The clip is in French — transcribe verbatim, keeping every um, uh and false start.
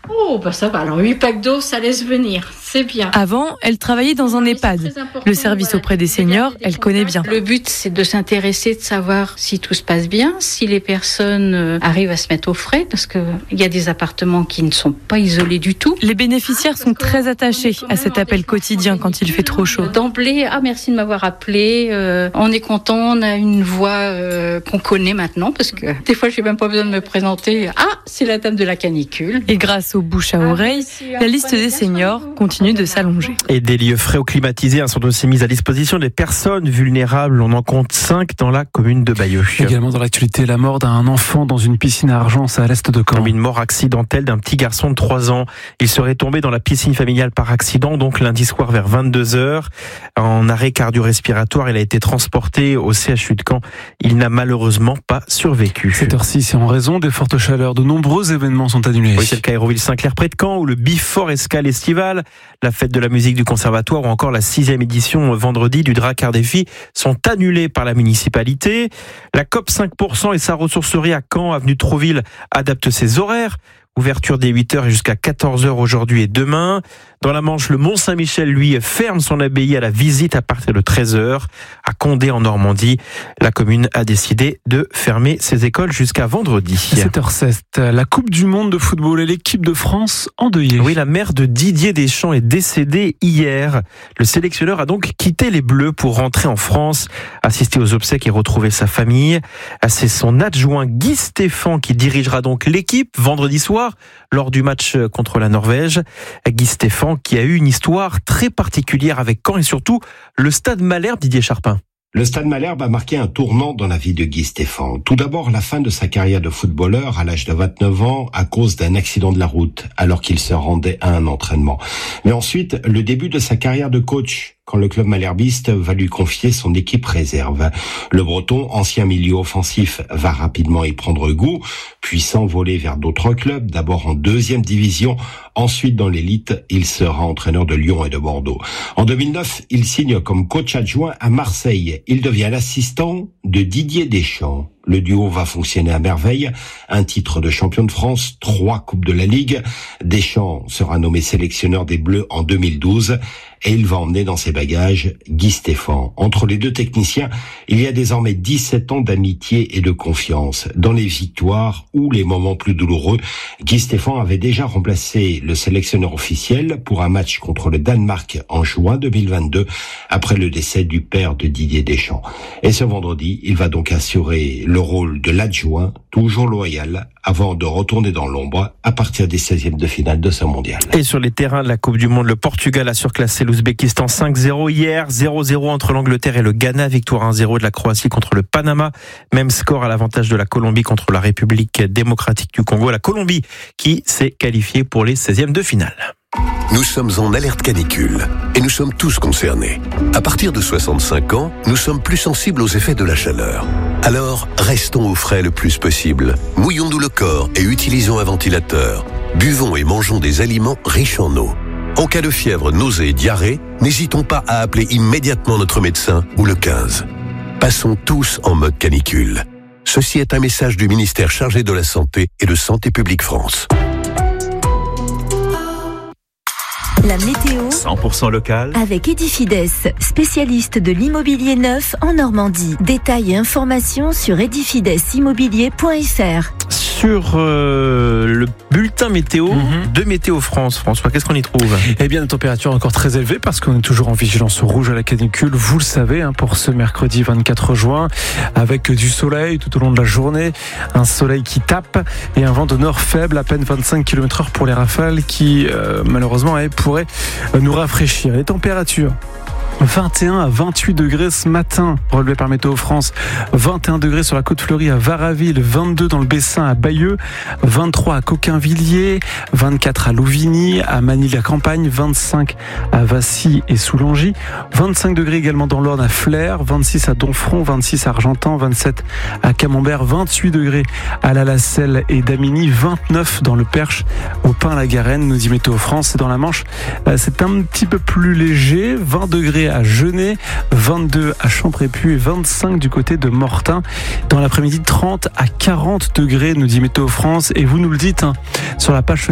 Oh, bah ça va. Alors, huit packs d'eau, ça laisse venir. C'est bien. Avant, elle travaillait dans un EHPAD. Le service auprès des seniors, elle connaît bien. Le but, c'est de s'intéresser, de savoir si tout se passe bien, si les personnes arrivent à se mettre au frais, parce qu'il y a des appartements qui ne sont pas isolés du tout. Les bénéficiaires sont très attachés à cet appel quotidien quand il fait trop chaud. D'emblée, ah merci de m'avoir appelé. Euh, on est content, on a une voix euh, qu'on connaît maintenant, parce que des fois, j'ai même pas besoin de me présenter. Ah, c'est la dame de la canicule. Et grâce aux bouches à oreille, la liste des seniors continue de s'allonger. Et des lieux frais ou climatisés sont aussi mis à disposition des personnes vulnérables. On en compte cinq dans la commune de Bayeux. Également dans l'actualité, la mort d'un enfant dans une piscine à Argence à l'est de Caen. Une mort accidentelle d'un petit garçon de trois ans. Il serait tombé dans la piscine familiale par accident, donc lundi soir vers vingt-deux heures. En arrêt cardio-respiratoire, il a été transporté au C H U de Caen. Il n'a malheureusement pas survécu. sept heures six, et en raison des fortes chaleurs, de nombreux événements sont annulés. Oui, c'est le cas à Hérouville-Saint-Clair près de Caen, ou le Before Escale estival, la fête de la musique du conservatoire ou encore la sixième édition vendredi du Drakkar Défi sont annulés par la municipalité. La COP cinq pour cent et sa ressourcerie à Caen, avenue Trouville, adapte ses horaires. Ouverture dès huit heures jusqu'à quatorze heures aujourd'hui et demain. Dans la Manche, le Mont-Saint-Michel, lui, ferme son abbaye à la visite à partir de treize heures. À Condé, en Normandie, la commune a décidé de fermer ses écoles jusqu'à vendredi. sept heures sept, la Coupe du Monde de football et l'équipe de France endeuillée. Oui, la mère de Didier Deschamps est décédée hier. Le sélectionneur a donc quitté les Bleus pour rentrer en France, assister aux obsèques et retrouver sa famille. C'est son adjoint Guy Stéphane qui dirigera donc l'équipe vendredi soir lors du match contre la Norvège. Guy Stéphane qui a eu une histoire très particulière avec Caen et surtout le Stade Malherbe, Didier Charpin. Le Stade Malherbe a marqué un tournant dans la vie de Guy Stéphane. Tout d'abord, la fin de sa carrière de footballeur à l'âge de vingt-neuf ans à cause d'un accident de la route alors qu'il se rendait à un entraînement. Mais ensuite, le début de sa carrière de coach quand le club malherbiste va lui confier son équipe réserve. Le Breton, ancien milieu offensif, va rapidement y prendre goût, puis s'envoler vers d'autres clubs, d'abord en deuxième division, ensuite dans l'élite, il sera entraîneur de Lyon et de Bordeaux. En deux mille neuf, il signe comme coach adjoint à Marseille. Il devient l'assistant de Didier Deschamps. Le duo va fonctionner à merveille. Un titre de champion de France, trois coupes de la Ligue. Deschamps sera nommé sélectionneur des Bleus en deux mille douze et il va emmener dans ses bagages Guy Stéphane. Entre les deux techniciens, il y a désormais dix-sept ans d'amitié et de confiance. Dans les victoires ou les moments plus douloureux, Guy Stéphane avait déjà remplacé le sélectionneur officiel pour un match contre le Danemark en juin deux mille vingt-deux après le décès du père de Didier Deschamps. Et ce vendredi, il va donc assurer le rôle de l'adjoint, toujours loyal, avant de retourner dans l'ombre à partir des seizièmes de finale de ce mondial. Et sur les terrains de la Coupe du Monde, le Portugal a surclassé l'Ouzbékistan cinq zéro hier, zéro zéro entre l'Angleterre et le Ghana, victoire un zéro de la Croatie contre le Panama, même score à l'avantage de la Colombie contre la République démocratique du Congo, la Colombie qui s'est qualifiée pour les seizièmes de finale. Nous sommes en alerte canicule et nous sommes tous concernés. À partir de soixante-cinq ans, nous sommes plus sensibles aux effets de la chaleur. Alors, restons au frais le plus possible. Mouillons-nous le corps et utilisons un ventilateur. Buvons et mangeons des aliments riches en eau. En cas de fièvre, nausée et diarrhée, n'hésitons pas à appeler immédiatement notre médecin ou le quinze. Passons tous en mode canicule. Ceci est un message du ministère chargé de la Santé et de Santé publique France. La météo cent pour cent local avec Edifides, spécialiste de l'immobilier neuf en Normandie. Détails et informations sur edifides immobilier point f r. Sur euh, le bulletin météo mm-hmm. de Météo France, François, qu'est-ce qu'on y trouve ? Eh bien, une température encore très élevée parce qu'on est toujours en vigilance rouge à la canicule, vous le savez, hein, pour ce mercredi vingt-quatre juin, avec du soleil tout au long de la journée, un soleil qui tape et un vent de nord faible, à peine vingt-cinq kilomètres heure pour les rafales qui, euh, malheureusement, eh, pourraient nous rafraîchir. Les températures vingt et un à vingt-huit degrés ce matin, relevé par Météo France. vingt et un degrés sur la côte fleurie à Varaville, vingt-deux dans le Bessin à Bayeux, vingt-trois à Coquainvilliers, vingt-quatre à Louvigny, à Manille-la-Campagne, vingt-cinq à Vassy et Soulangy, vingt-cinq degrés également dans l'Orne à Flers, vingt-six à Donfront, vingt-six à Argentan, vingt-sept à Camembert, vingt-huit degrés à La Lacelle et Damigny, vingt-neuf dans le Perche, au Pin-la-Garenne, nous dit Météo France. Et dans la Manche, c'est un petit peu plus léger, vingt degrés à Genêt, vingt-deux à Champrépus et vingt-cinq du côté de Mortain. Dans l'après-midi, trente à quarante degrés, nous dit Météo France. Et vous nous le dites hein, sur la page